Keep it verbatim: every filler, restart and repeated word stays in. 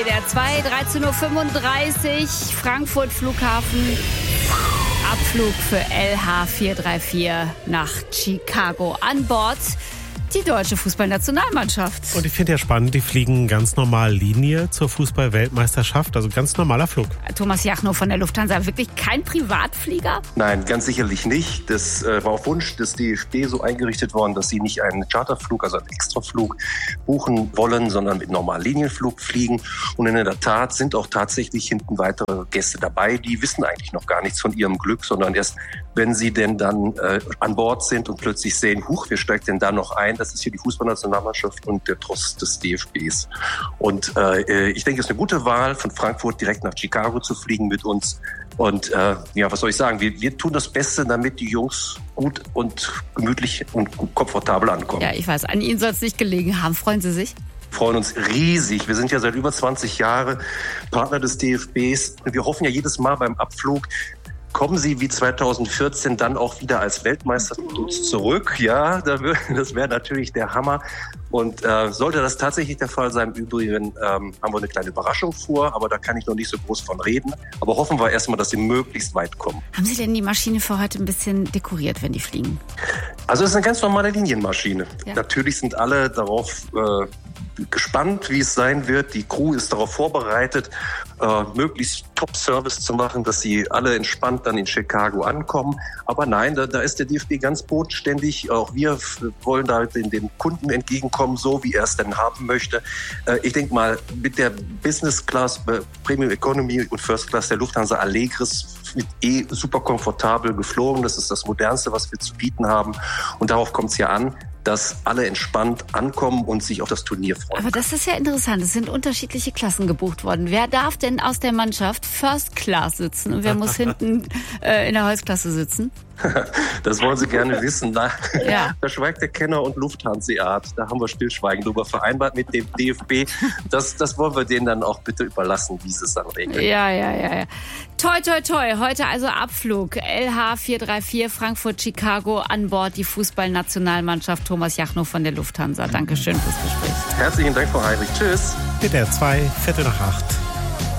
Der zwei, dreizehn Uhr fünfunddreißig, Frankfurt Flughafen. Abflug für L H vier drei vier nach Chicago. An Bord die deutsche Fußballnationalmannschaft. Und ich finde ja spannend, die fliegen ganz normal Linie zur Fußball-Weltmeisterschaft, also ganz normaler Flug. Thomas Jachnow von der Lufthansa, wirklich kein Privatflieger? Nein, ganz sicherlich nicht. Das äh, war auf Wunsch des D F B so eingerichtet worden, dass sie nicht einen Charterflug, also einen Extraflug buchen wollen, sondern mit normalen Linienflug fliegen. Und in der Tat sind auch tatsächlich hinten weitere Gäste dabei, die wissen eigentlich noch gar nichts von ihrem Glück, sondern erst, wenn sie denn dann äh, an Bord sind und plötzlich sehen, huch, wer steigt denn da noch ein? Das ist hier die Fußballnationalmannschaft und der Tross des D F Bs. Und äh, ich denke, es ist eine gute Wahl, von Frankfurt direkt nach Chicago zu fliegen mit uns. Und äh, ja, was soll ich sagen? Wir, wir tun das Beste, damit die Jungs gut und gemütlich und komfortabel ankommen. Ja, ich weiß, an Ihnen soll es nicht gelegen haben. Freuen Sie sich? Freuen uns riesig. Wir sind ja seit über zwanzig Jahren Partner des D F Bs. Wir hoffen ja jedes Mal beim Abflug, kommen Sie wie zweitausendvierzehn dann auch wieder als Weltmeister zu uns zurück? Ja, das wäre natürlich der Hammer. Und äh, sollte das tatsächlich der Fall sein, im Übrigen ähm, haben wir eine kleine Überraschung vor, aber da kann ich noch nicht so groß von reden. Aber hoffen wir erstmal, dass Sie möglichst weit kommen. Haben Sie denn die Maschine für heute ein bisschen dekoriert, wenn die fliegen? Also es ist eine ganz normale Linienmaschine. Ja. Natürlich sind alle darauf äh, gespannt, wie es sein wird. Die Crew ist darauf vorbereitet, äh, möglichst Top-Service zu machen, dass sie alle entspannt dann in Chicago ankommen. Aber nein, da, da ist der D F B ganz bodenständig. Auch wir wollen da den, den Kunden entgegenkommen, so wie er es denn haben möchte. Äh, ich denke mal, mit der Business Class, Premium Economy und First Class der Lufthansa Allegris mit eh super komfortabel geflogen. Das ist das Modernste, was wir zu bieten haben. Und darauf kommt es ja an, dass alle entspannt ankommen und sich auf das Turnier freuen. Aber das ist ja interessant. Es sind unterschiedliche Klassen gebucht worden. Wer darf denn aus der Mannschaft First Class sitzen und wer muss hinten äh, in der Holzklasse sitzen? Das wollen Sie gerne wissen. Da, ja. da schweigt der Kenner und Lufthansa-Art. Da haben wir Stillschweigen drüber vereinbart mit dem D F B. Das, das wollen wir denen dann auch bitte überlassen, wie sie es dann regeln. Ja, ja, ja, ja. Toi, toi, toi. Heute also Abflug. L H vier drei vier Frankfurt, Chicago. An Bord die Fußballnationalmannschaft. Thomas Jachnow von der Lufthansa. Dankeschön fürs Gespräch. Herzlichen Dank, Frau Heinrich. Tschüss. D D R zwei, Viertel nach acht.